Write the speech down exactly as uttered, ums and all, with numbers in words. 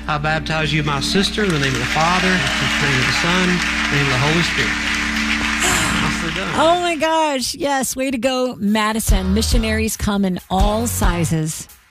I baptize you, my sister, in the name of the Father, in the name of the Son, in the name of the Holy Spirit. Nicely done. Oh my gosh. Yes. Way to go, Madison. Missionaries come in all sizes.